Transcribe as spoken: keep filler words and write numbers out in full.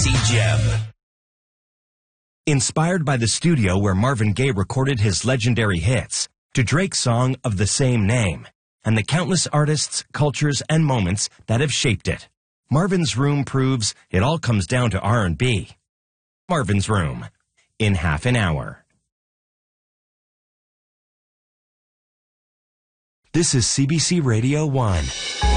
C-Gem. Inspired by the studio where Marvin Gaye recorded his legendary hits, to Drake's song of the same name, and the countless artists, cultures, and moments that have shaped it, Marvin's Room proves it all comes down to R and B. Marvin's Room, in half an hour. This is C B C Radio one.